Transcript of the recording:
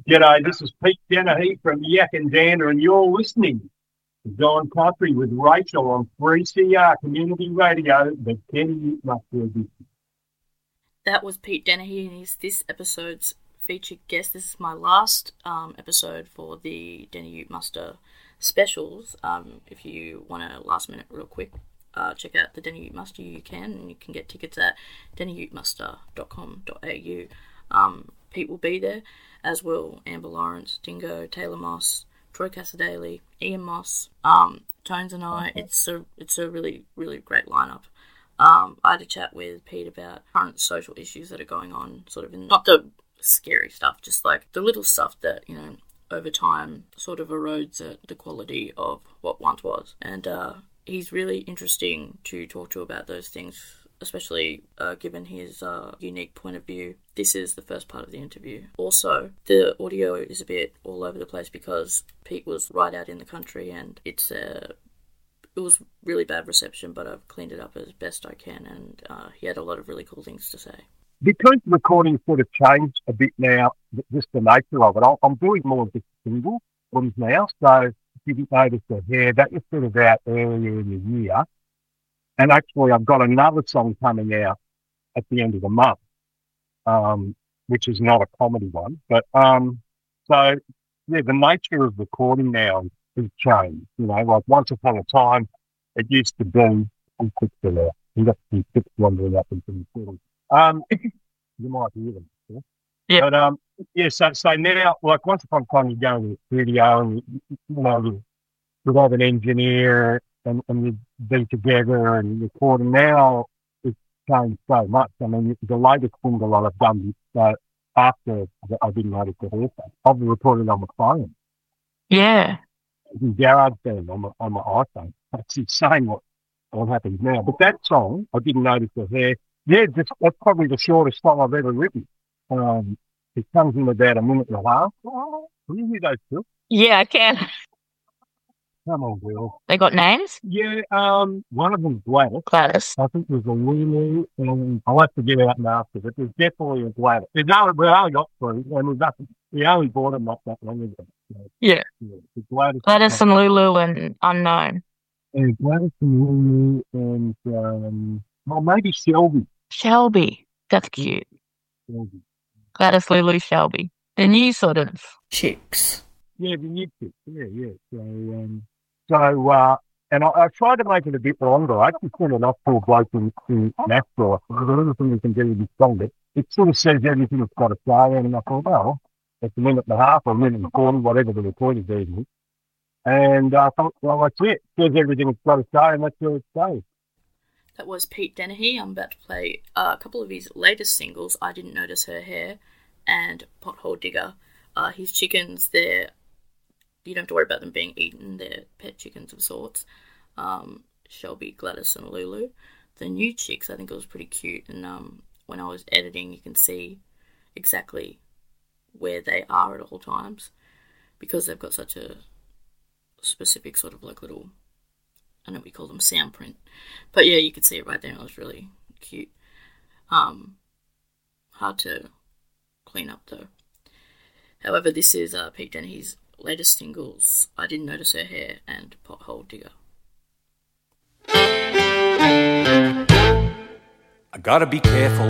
G'day, this is Pete Dennehy from Yak and Dander, and you're listening to Don Country with Rachel on 3CR Community Radio, the Kenny Mustard. That was Pete Dennehy, and he's this episode's featured guest. This is my last episode for the Denny Ute Muster specials. If you want a last minute real quick, check out the Denny Ute Muster, you can, and you can get tickets at dennyutemuster.com.au. Pete will be there, as will Amber Lawrence, Dingo, Taylor Moss, Troy Cassadaly, Ian Moss, Tones and I. It's a really, really great lineup. I had a chat with Pete about current social issues that are going on, sort of in, not the scary stuff, just like the little stuff that, over time sort of erodes the quality of what once was. And he's really interesting to talk to about those things, especially given his unique point of view. This is the first part of the interview. Also, the audio is a bit all over the place because Pete was right out in the country, and it was really bad reception, but I've cleaned it up as best I can, and he had a lot of really cool things to say. Because recording sort of changed a bit now, just the nature of it, I'm doing more of the single ones now, so if you didn't notice the hair, that was sort of out earlier in the year. And actually, I've got another song coming out at the end of the month, which is not a comedy one. But the nature of recording now has changed. Like once upon a time, it used to be, I'm quick to there. You got some tips wandering up into the field. You might hear them. Yeah. But so now, like once upon a time, you go to the studio and you have an engineer and you'd be together and record. And now it's changed so much. I mean, the latest single I've done after I didn't notice the haircut, I've recorded on my phone. Yeah. In GarageBand on my iPhone. That's insane what happens now. But that song, I didn't notice the hair. Yeah, that's probably the shortest song I've ever written. It comes in about a minute and a half. Can you hear those two? Yeah, I can. Come on, Will. They got names? Yeah, one of them's Gladys. Gladys. I think there's a Lulu, and I'll have to get out and ask her, but there's definitely a Gladys. We only got three, and we only bought them not that long ago. So, yeah. Gladys and Lulu and Unknown. And Gladys and Lulu and, maybe Shelby. Shelby. That's cute. Shelby. Gladys, Lulu, Shelby. The new sort of chicks. Yeah, the new chicks. Yeah. And I tried to make it a bit longer. I actually sent it off to a bloke in Nashville. Everything we can do to be stronger. It sort of says everything it's got to say, and I thought, well, it's a minute and a half or a minute and 40, whatever the recording is. And I thought, well, that's it. It says everything it's got to say, and that's where it stays. That was Pete Dennehy. I'm about to play a couple of his latest singles, I Didn't Notice Her Hair and Pothole Digger. His chickens, you don't have to worry about them being eaten. They're pet chickens of sorts. Shelby, Gladys, and Lulu. The new chicks, I think it was pretty cute. And when I was editing, you can see exactly where they are at all times because they've got such a specific sort of like little, I know we call them sound print. But yeah, you could see it right there. It was really cute. Hard to clean up though. However, this is Pete Dennehy's latest singles, I Didn't Notice Her Hair and Pothole Digger. I gotta be careful